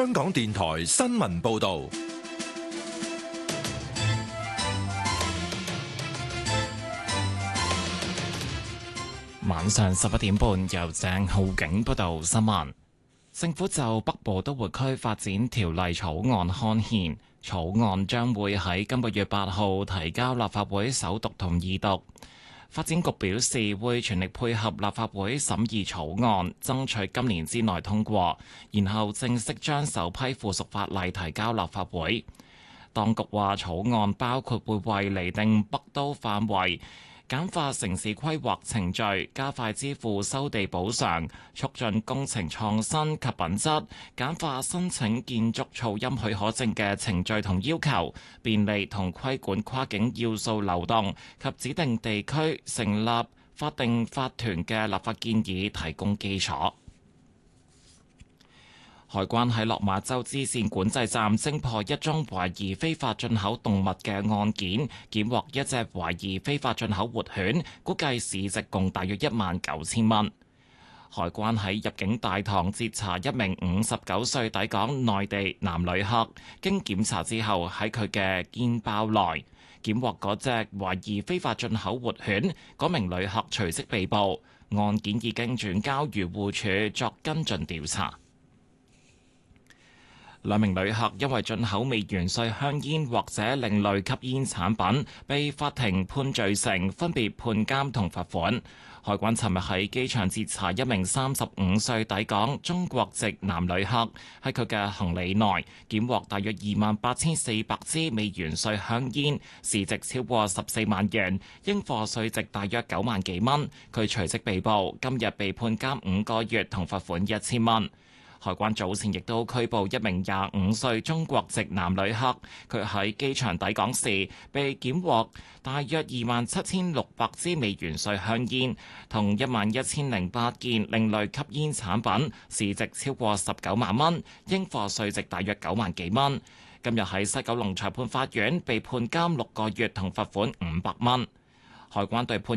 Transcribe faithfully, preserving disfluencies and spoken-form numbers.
香港電台新聞報道。 晚上十一點半，由鄭浩景報道新聞。政府就北部都會區發展條例草案刊憲，草案將會喺今個月八號提交立法會首讀同二讀。發展局表示會全力配合立法會審議草案，爭取今年之內通過，然後正式將首批附屬法例提交立法會。當局話草案包括會為釐定北都範圍、簡化城市規劃程序、加快支付收地補償、促進工程創新及品質、簡化申請建築噪音許可證嘅程序同要求，便利同規管跨境要素流動及指定地區成立法定法團嘅立法建議提供基礎。海關喺落馬洲支線管制站偵破一宗懷疑非法進口動物嘅案件，檢獲一隻懷疑非法進口活犬，估計市值共大約一萬九千蚊。海關喺入境大堂截查一名五十九歲抵港內地男旅客，經檢查之後喺佢嘅肩包內檢獲嗰隻懷疑非法進口活犬，嗰名旅客隨即被捕，案件已經轉交漁護署作跟進調查。兩名旅客因為進口未完稅香煙或者另類吸煙產品，被法庭判罪成，分別判監同罰款。海關尋日喺機場截查一名三十五歲抵港中國籍男旅客，喺佢嘅行李內檢獲大約二萬八千四百支未完稅香煙，市值超過十四萬元，應課稅值大約九萬幾蚊。佢隨即被捕，今日被判監五個月同罰款一千蚊。海關早前亦都拘捕一名廿五歲中國籍男旅客，佢喺機場抵港時被檢獲大約二萬七千六百支未完稅香煙，同一萬一千零八件另類吸煙產品，市值超過十九萬蚊，應課稅值大約九萬幾蚊。今日喺西九龍裁判法院被判監六個月同罰款五百蚊。海關對判